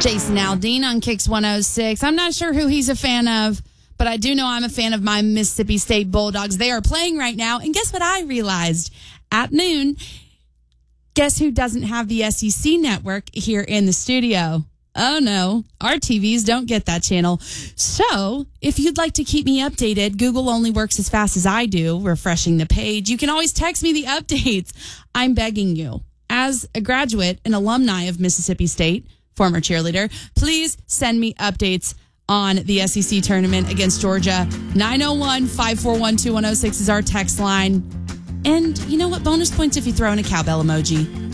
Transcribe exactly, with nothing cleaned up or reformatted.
Jason Aldean on Kicks one oh six. I'm not sure who he's a fan of, but I do know I'm a fan of my Mississippi State Bulldogs. They are playing right now. And guess what I realized? At noon, guess who doesn't have the S E C network here in the studio? Oh, no. Our T Vs don't get that channel. So if you'd like to keep me updated, Google only works as fast as I do, refreshing the page. You can always text me the updates. I'm begging you. As a graduate and alumni of Mississippi State, former cheerleader, please send me updates on the S E C tournament against Georgia. nine oh one, five four one, two one oh six is our text line. And you know what? Bonus points if you throw in a cowbell emoji.